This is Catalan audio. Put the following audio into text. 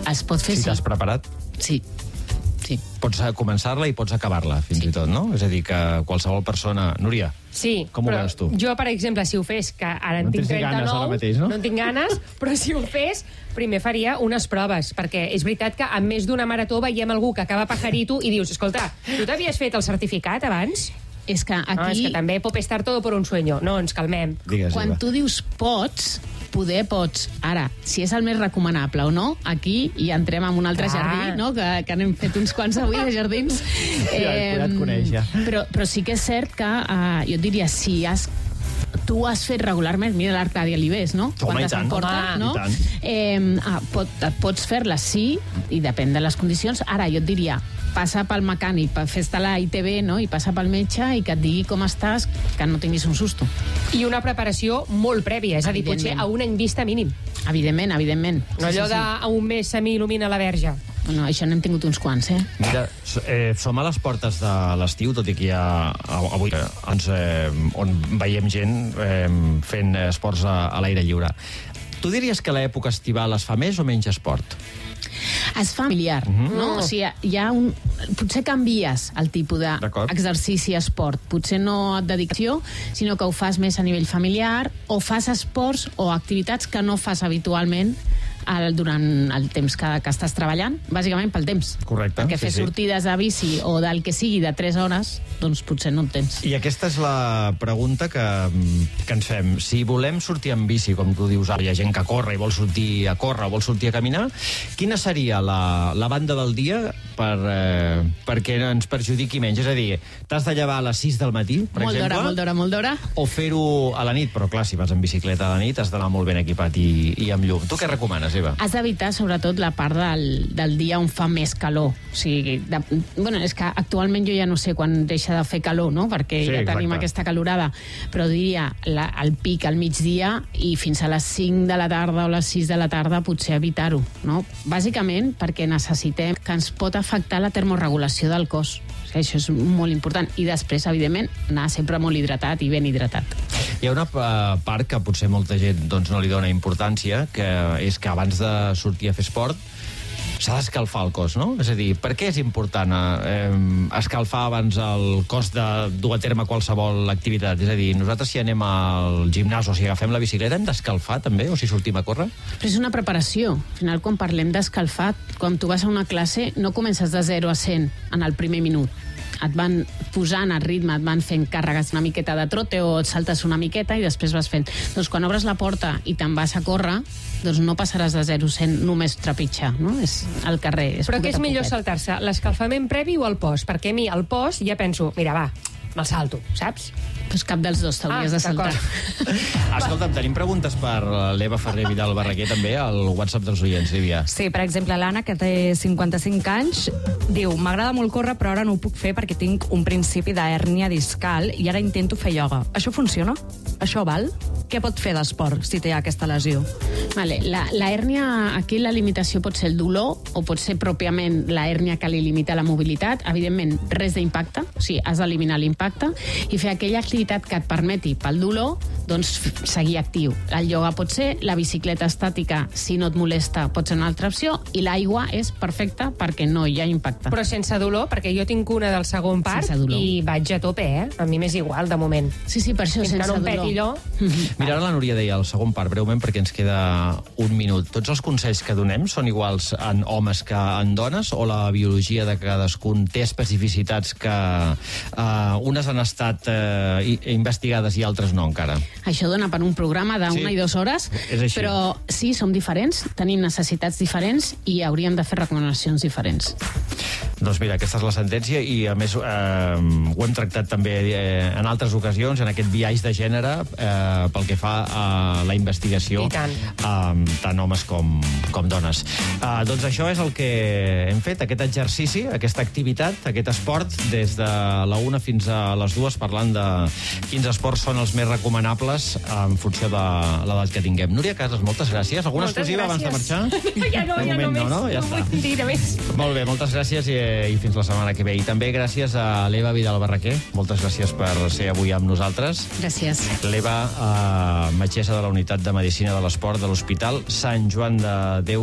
Es pot fer, Si sí. t'has preparat, Sí. pots començar-la i pots acabar-la, fins i tot, no? És a dir, que qualsevol persona... Núria, Sí, com ho però veus tu? jo, per exemple, si ho fes, que ara en No tinc tens ni 39, ganes ara mateix, no? en tinc ganes, però si ho fes, primer faria unes proves, perquè és veritat que en més d'una marató veiem algú que acaba pajarito i dius, escolta, tu t'havies fet el certificat abans? És que aquí... No, és que també pot estar todo por un sueño. No, ens calmem. Digues, Quan Eva. tu dius pots, poder pots. Ara, si és el més recomanable o no, aquí hi entrem en un altre Clar. jardí, no? que n'hem fet uns quants avui de jardins. Ja et coneix, ja. Però sí que és cert que jo et diria, si tu has fet regularment, mira l'Arcàdia Libés, no? Home, i Quantes tant. en porta, Home, no? i tant. Pots fer-la, sí, i depèn de les condicions. Ara, jo et diria, passa pel mecànic, fes-te la ITV, no? I passa pel metge i que et digui com estàs, que no tinguis un susto. I una preparació molt prèvia, és a dir, potser Evidentment. a un any vista mínim. Evidentment. No allò de a un mes se m'il·lumina la verge. No, això n'hem tingut uns quants, eh? Mira, som a les portes de l'estiu, tot i que hi ha avui on veiem gent fent esports a l'aire lliure. Tu diries que a l'època estival es fa més o menys esport? És familiar, no? O sigui, hi ha potser canvies el tipus D'acord. d'exercici esport. Potser no et dedicació, sinó que ho fas més a nivell familiar, o fas esports o activitats que no fas habitualment durant el temps que estàs treballant, bàsicament pel temps. Correcte, Perquè sí, fer sí. sortides de bici o del que sigui de 3 hores, doncs potser no en tens. I aquesta és la pregunta que ens fem. Si volem sortir en bici, com tu dius, hi ha gent que corre i vol sortir a córrer, vol sortir a caminar, quina seria la banda del dia perquè ens perjudiqui menys? És a dir, t'has de llevar a les 6 del matí, per exemple? Molt d'hora. O fer-ho a la nit, però clar, si vas en bicicleta a la nit has d'anar molt ben equipat i amb llum. Tu què recomanes, Eva? Has d'evitar, sobretot, la part del dia on fa més calor. O sigui, bueno, és que actualment jo ja no sé quan deixa de fer calor, no? Perquè Sí, ja tenim exacte. aquesta calorada. Però diria, el pic al migdia i fins a les 5 de la tarda o les 6 de la tarda potser evitar-ho, no? Bàsicament perquè necessitem que ens pot afectar la termorregulació del cos. O sigui, això és molt important. I després, evidentment, anar sempre molt hidratat i ben hidratat. Hi ha una part que potser molta gent doncs, no li dona importància, que és que abans de sortir a fer esport s'ha d'escalfar el cos, no? És a dir, per què és important escalfar abans el cos de dur a terme qualsevol activitat? És a dir, nosaltres si anem al gimnàs o si agafem la bicicleta hem d'escalfar també, o si sortim a córrer? Però és una preparació. Al final, quan parlem d'escalfar, quan tu vas a una classe, no comences de 0 a 100 en el primer minut. Et van posant el ritme, et van fent càrregues una miqueta de trote o et saltes una miqueta i després vas fent. Doncs quan obres la porta i te'n vas a córrer, doncs no passaràs de 0 a 100 només trepitjar, no? És al carrer. Però què és millor poquet. saltar-se, l'escalfament previ o el post? Perquè a mi, el post, ja penso, mira, va, me'l salto, saps? Doncs cap dels dos t'hauries de saltar. Escolta'm, tenim preguntes per l'Eva Ferrer Vidal Barraquer també al WhatsApp dels oients, Lídia. Sí, per exemple, l'Anna, que té 55 anys, diu, m'agrada molt córrer, però ara no ho puc fer perquè tinc un principi d'hèrnia discal i ara intento fer ioga. Això funciona? Això val? Què pot fer d'esport si té aquesta lesió? Vale, la hèrnia, aquí la limitació pot ser el dolor o pot ser pròpiament la hèrnia que li limita la mobilitat. Evidentment, res d'impacte, o sigui, has d'eliminar l'impacte i fer aquella activitat que et permeti pel dolor doncs seguir actiu. El ioga pot ser, la bicicleta estàtica, si no et molesta, pot ser una altra opció, i l'aigua és perfecta perquè no hi ha impacte. Però sense dolor, perquè jo tinc una del segon part Sense dolor. i vaig a tope, eh? A mi m'és igual, de moment. Sí, per això, Fins que sense no em dolor. peti allò. Mira, ara la Núria deia el segon part, breument, perquè ens queda un minut. Tots els consells que donem són iguals en homes que en dones, o la biologia de cadascun té especificitats que unes han estat investigades i altres no encara? Això dona per un programa d'una Sí, i 2 hores, és així. però sí, som diferents, tenim necessitats diferents i hauríem de fer recomanacions diferents. Doncs mira, aquesta és la sentència i a més ho hem tractat també en altres ocasions, en aquest biaix de gènere pel que fa a la investigació, I tant. tant homes com dones. Doncs això és el que hem fet, aquest exercici, aquesta activitat, aquest esport, des de la 1 fins a les 2, parlant de quins esports són els més recomanables en funció de l'edat que tinguem. Núria Casas, moltes gràcies. Alguna Moltes exclusiva abans de gràcies. marxar? Ja no, De ja no moment més. no? Ja està. vull dir més. Molt bé, moltes gràcies i fins la setmana que ve. I també gràcies a l'Eva Vidal Barraquer. Moltes gràcies per ser avui amb nosaltres. Gràcies. L'Eva, metgessa de la Unitat de Medicina de l'Esport de l'Hospital Sant Joan de Déu